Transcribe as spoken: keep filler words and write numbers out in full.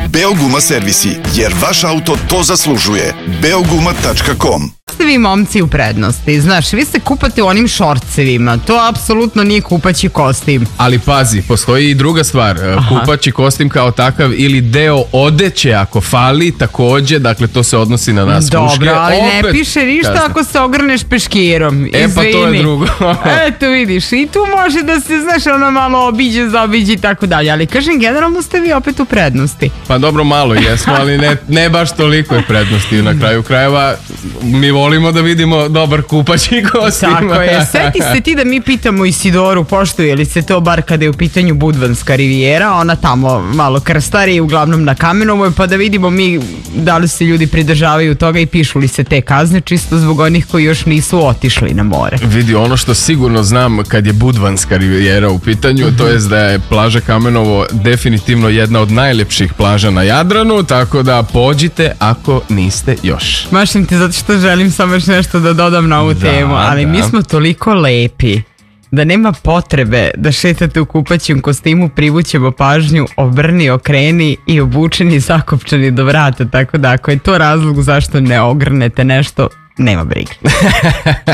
Beoguma servisi, jer vaš auto to zaslužuje. beoguma tačka com. Ste vi momci u prednosti, znaš, vi se kupate u onim šorcevima, to apsolutno nije kupaći kostim. Ali pazi, postoji i druga stvar, Aha. kupaći kostim kao takav ili deo odeće ako fali, takođe, dakle to se odnosi na nas Dobro, muške. Dobro, ali Opet, ne piše ništa kasno. Ako se ogrneš peškirom. E pa to je drugo. Eto vidiš, i tu može da se, znaš, ono malo obiđe, zaobiđe i tako dalje, ali kažem, generalno ste vi opet u prednosti. Pa dobro, malo jesmo, ali ne, ne baš toliko je prednosti. Na kraju krajeva mi volimo da vidimo dobar kupaći kostim. Tako je, seti se ti da mi pitamo Isidoru poštuje li se to bar kada je u pitanju Budvanska rivijera, ona tamo malo krstari, uglavnom na Kamenovoj, pa da vidimo mi da li se ljudi pridržavaju toga i pišu li se te kazne, čisto zbog onih koji još nisu otišli na more. Vidi, ono što sigurno znam kad je Budvanska rivijera u pitanju, mm-hmm. to je da je plaža Kamenovo definitivno jedna od najlepših plaža na Jadranu, tako da pođite ako niste još. Mašim ti zato što želim samo još nešto da dodam na ovu da, temu, ali da. Mi smo toliko lepi da nema potrebe da šetate u kupaćem kostimu, privućemo pažnju, obrni, okreni i obučeni, zakopčani do vrata, tako da ako je to razlog zašto ne ogrnete nešto, nema brige.